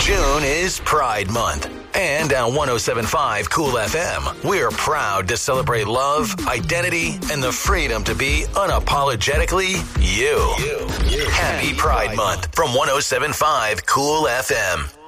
June is Pride Month. And on 107.5 Cool FM, we're proud to celebrate love, identity, and the freedom to be unapologetically you. Happy Pride Month from 107.5 Cool FM.